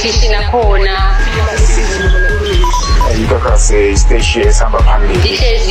ukuthi nakhona Itoka se station esihamba phambili. ihlezi